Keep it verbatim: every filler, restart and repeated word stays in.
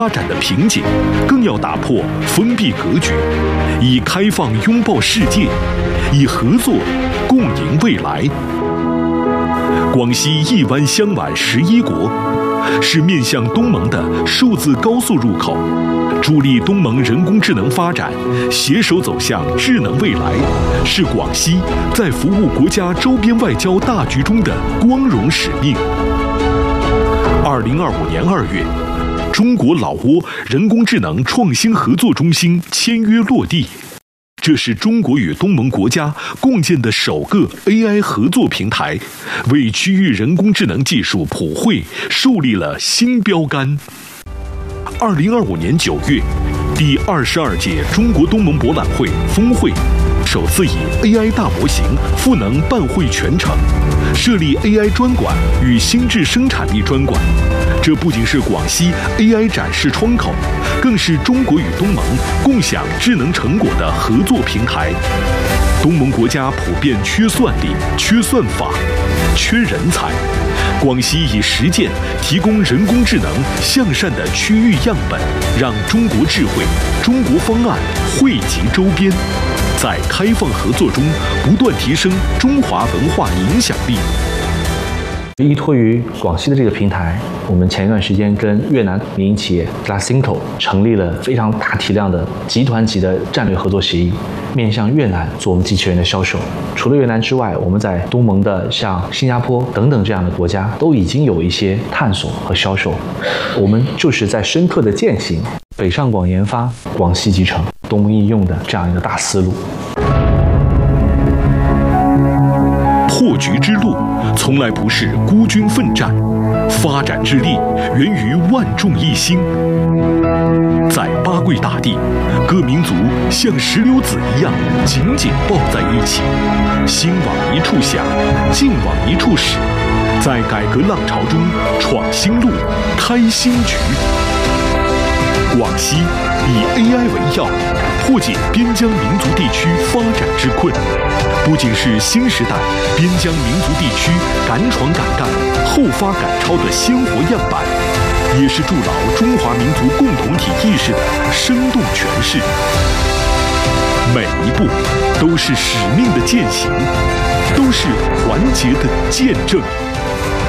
发展的瓶颈，更要打破封闭格局，以开放拥抱世界，以合作共赢未来。广西一湾相宛十一国，是面向东盟的数字高速入口，助力东盟人工智能发展，携手走向智能未来，是广西在服务国家周边外交大局中的光荣使命。二零二五年二月，中国老挝人工智能创新合作中心签约落地，这是中国与东盟国家共建的首个 A I 合作平台，为区域人工智能技术普惠树立了新标杆。二零二五年九月，第二十二届中国东盟博览会峰会首次以 A I 大模型赋能办会全程，设立 A I 专馆与心智生产力专馆。这不仅是广西 A I 展示窗口，更是中国与东盟共享智能成果的合作平台。东盟国家普遍缺算力、缺算法、缺人才，广西以实践提供人工智能向善的区域样本，让中国智慧、中国方案惠及周边，在开放合作中不断提升中华文化影响力。 依托于广西的这个平台，我们前一段时间跟越南民营企业 Glacinto 成立了非常大体量的集团级的战略合作协议，面向越南做我们机器人的销售。除了越南之外，我们在东盟的像新加坡等等这样的国家都已经有一些探索和销售。我们就是在深刻的践行北上广研发、广西集成、东盟应用的这样一个大思路。 破局之路从来不是孤军奋战，发展之力源于万众一心。在八桂大地，各民族像石榴籽一样紧紧抱在一起，心往一处想，劲往一处使，在改革浪潮中闯新路，开新局。广西以 A I 为药，破解边疆民族地区发展之困，不仅是新时代边疆民族地区敢闯敢干、后发赶超的鲜活样板，也是筑牢中华民族共同体意识的生动诠释。每一步都是使命的践行，都是团结的见证。